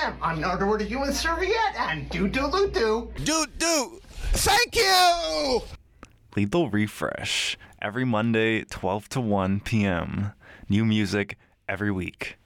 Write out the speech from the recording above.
am. I'm an order you in serviette and do. Do. Thank you! Lethal Refresh, every Monday, 12 to 1 p.m. New music every week.